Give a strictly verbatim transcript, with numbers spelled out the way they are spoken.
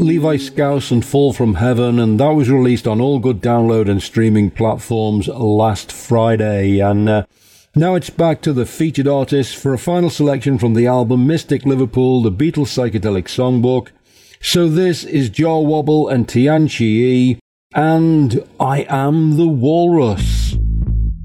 Levi Scouse and Fall From Heaven, and that was released on all good download and streaming platforms last Friday. And uh, now it's back to the featured artists for a final selection from the album Mystic Liverpool, the Beatles Psychedelic Songbook. So this is Jaw Wobble and Tian Chi, and I Am the Walrus.